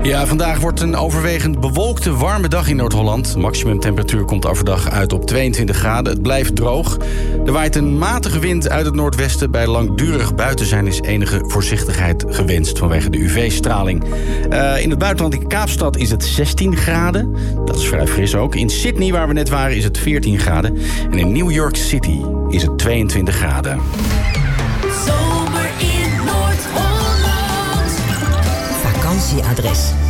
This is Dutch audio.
Ja, vandaag wordt een overwegend bewolkte, warme dag in Noord-Holland. Maximumtemperatuur komt overdag uit op 22 graden. Het blijft droog. Er waait een matige wind uit het noordwesten. Bij langdurig buiten zijn is enige voorzichtigheid gewenst vanwege de UV-straling. In het buitenland in Kaapstad is het 16 graden. Dat is vrij fris ook. In Sydney, waar we net waren, is het 14 graden. En in New York City is het 22 graden. Zomer in Noord-Holland. Vakantieadres.